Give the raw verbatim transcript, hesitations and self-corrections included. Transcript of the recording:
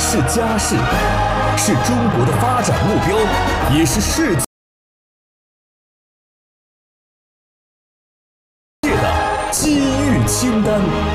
是家事，是中国的发展目标，也是世界的机遇清单。